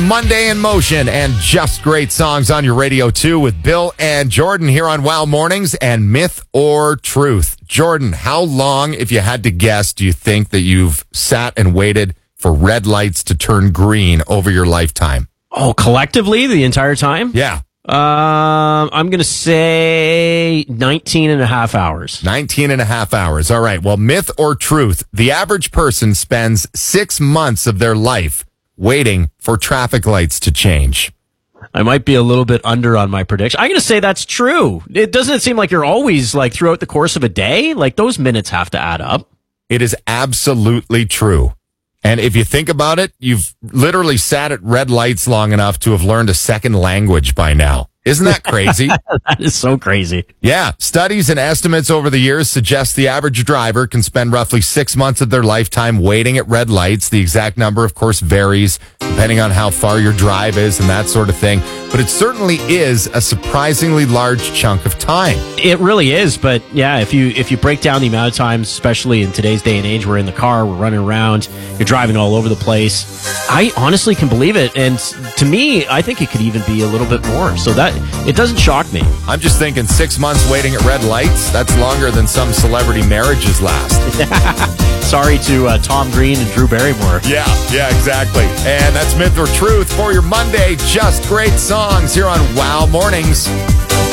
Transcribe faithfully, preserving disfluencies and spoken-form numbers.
Monday in motion and just great songs on your radio too with Bill and Jordan here on Wow Mornings and Myth or Truth. Jordan, how long, if you had to guess, do you think that you've sat and waited for red lights to turn green over your lifetime? Oh, collectively the entire time? Yeah. Um, I'm going to say nineteen and a half hours. nineteen and a half hours. All right. Well, myth or truth, the average person spends six months of their life waiting for traffic lights to change. I might be a little bit under on my prediction. I'm going to say that's true. It doesn't seem like you're always like throughout the course of a day, like those minutes have to add up. It is absolutely true. And if you think about it, you've literally sat at red lights long enough to have learned a second language by now. Isn't that crazy? That is so crazy. Yeah. Studies and estimates over the years suggest the average driver can spend roughly six months of their lifetime waiting at red lights. The exact number, of course, varies depending on how far your drive is and that sort of thing. But it certainly is a surprisingly large chunk of time. It really is. But yeah, if you if you break down the amount of times, especially in today's day and age, we're in the car, we're running around, you're driving all over the place. I honestly can believe it. And to me, I think it could even be a little bit more. So that it doesn't shock me. I'm just thinking six months waiting at red lights, that's longer than some celebrity marriages last. Sorry to uh, Tom Green and Drew Barrymore. Yeah, yeah, exactly. And that's Myth or Truth for your Monday. Just great songs here on Wow Mornings.